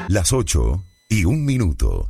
Las 8:01.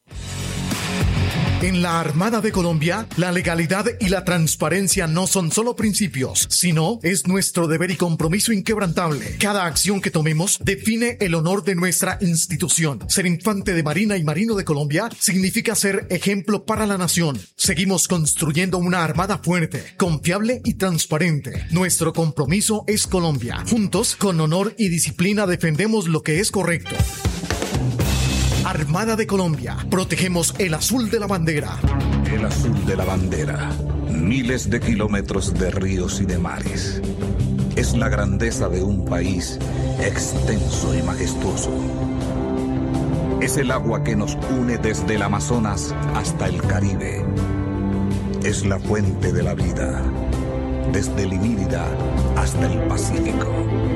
En la Armada de Colombia, la legalidad y la transparencia no son solo principios, sino es nuestro deber y compromiso inquebrantable. Cada acción que tomemos define el honor de nuestra institución. Ser infante de Marina y Marino de Colombia significa ser ejemplo para la nación. Seguimos construyendo una armada fuerte, confiable y transparente. Nuestro compromiso es Colombia. Juntos, con honor y disciplina, defendemos lo que es correcto. Armada de Colombia, protegemos el azul de la bandera. El azul de la bandera, miles de kilómetros de ríos y de mares. Es la grandeza de un país extenso y majestuoso. Es el agua que nos une desde el Amazonas hasta el Caribe. Es la fuente de la vida, desde el Inírida hasta el Pacífico.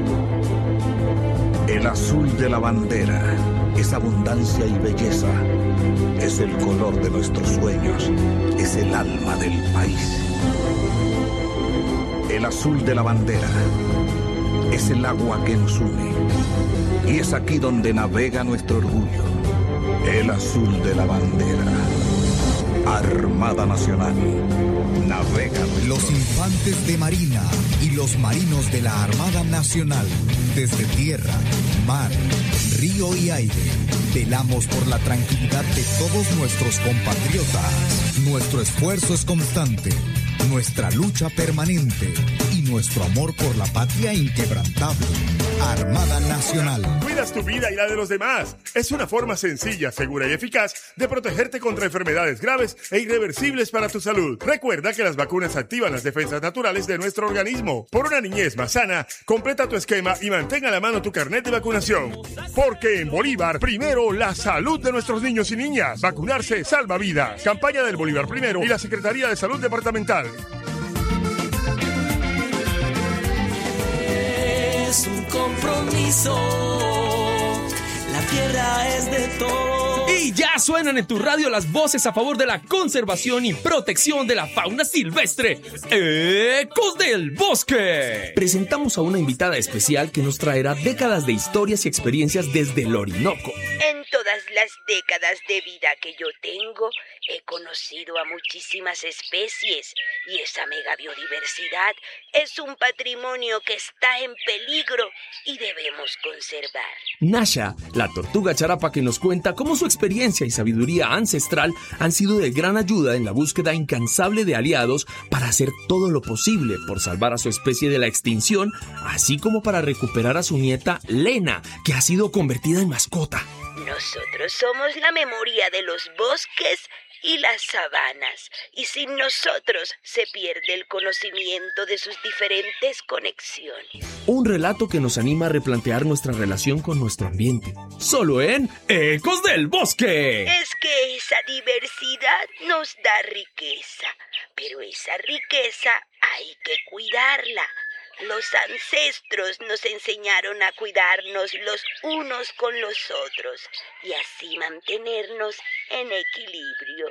El azul de la bandera es abundancia y belleza, es el color de nuestros sueños, es el alma del país. El azul de la bandera es el agua que nos une y es aquí donde navega nuestro orgullo. El azul de la bandera, Armada Nacional, navega. Los infantes de Marina y los marinos de la Armada Nacional, desde tierra, mar, río y aire, velamos por la tranquilidad de todos nuestros compatriotas. Nuestro esfuerzo es constante, nuestra lucha permanente y nuestro amor por la patria inquebrantable. Armada Nacional. Cuidas tu vida y la de los demás. Es una forma sencilla, segura y eficaz de protegerte contra enfermedades graves e irreversibles para tu salud. Recuerda que las vacunas activan las defensas naturales de nuestro organismo. Por una niñez más sana, completa tu esquema y mantén a la mano tu carnet de vacunación. Porque en Bolívar, primero la salud de nuestros niños y niñas. Vacunarse salva vidas. Campaña del Bolívar Primero y la Secretaría de Salud Departamental. Es un compromiso, la tierra es de todos. Y ya suenan en tu radio las voces a favor de la conservación y protección de la fauna silvestre. ¡Ecos del Bosque! Presentamos a una invitada especial que nos traerá décadas de historias y experiencias desde el Orinoco. En todas las décadas de vida que yo tengo, he conocido a muchísimas especies y esa mega biodiversidad es un patrimonio que está en peligro y debemos conservar. Nasha, la tortuga charapa que nos cuenta cómo su experiencia y sabiduría ancestral han sido de gran ayuda en la búsqueda incansable de aliados para hacer todo lo posible por salvar a su especie de la extinción, así como para recuperar a su nieta Lena, que ha sido convertida en mascota. Nosotros somos la memoria de los bosques y las sabanas, y sin nosotros se pierde el conocimiento de sus diferentes conexiones. Un relato que nos anima a replantear nuestra relación con nuestro ambiente. Solo en Ecos del Bosque. Es que esa diversidad nos da riqueza, pero esa riqueza hay que cuidarla. Los ancestros nos enseñaron a cuidarnos los unos con los otros y así mantenernos en equilibrio.